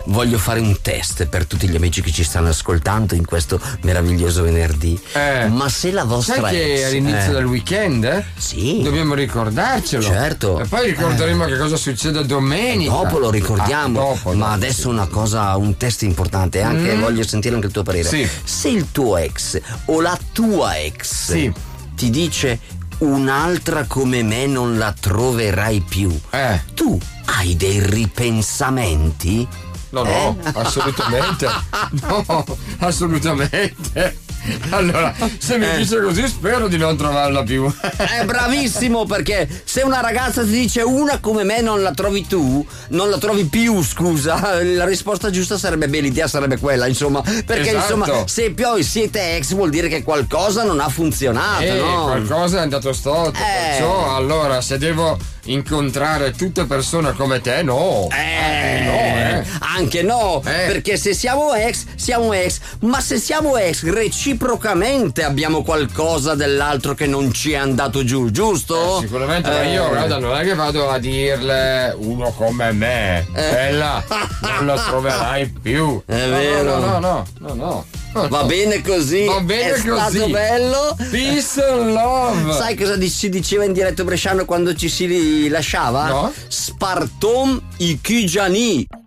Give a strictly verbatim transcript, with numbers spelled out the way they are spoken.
voglio fare un test per tutti gli amici che ci stanno ascoltando in questo meraviglioso venerdì. Eh, Ma se la vostra sai che ex, è all'inizio eh, del weekend? Eh? Sì. Dobbiamo ricordarcelo. Certo. E poi ricorderemo eh. che cosa succede domenica. Dopo lo ricordiamo. Ah, dopo, ma dopo, adesso sì. una cosa, un test importante, anche Mm. voglio sentire anche il tuo parere. Sì. Se il tuo ex o la tua ex Sì. ti dice un'altra come me non la troverai più, Eh. tu hai dei ripensamenti? No, no, Eh? assolutamente. No, assolutamente. Allora, se mi Eh. dice così, spero di non trovarla più. È bravissimo, perché se una ragazza ti dice una come me non la trovi tu, non la trovi più, scusa, la risposta giusta sarebbe beh, l'idea sarebbe quella, insomma, perché Esatto. insomma, se poi siete ex vuol dire che qualcosa non ha funzionato, Eh, no? qualcosa è andato storto. Eh. Perciò, allora, se devo incontrare tutte persone come te, no. Eh, no, eh. Anche no, Eh. perché se siamo ex, siamo ex, ma se siamo ex reciprocamente abbiamo qualcosa dell'altro che non ci è andato giù, giusto? Eh, sicuramente, ma Eh. io guarda, non è che vado a dirle uno come me, bella, non la troverai più. È no, vero. No, no, no, no, no. no Va no. bene così, Va bene è così. stato bello. Peace and love. Sai cosa di- si diceva in dialetto bresciano quando ci si lasciava? No. Spartom i chigiani.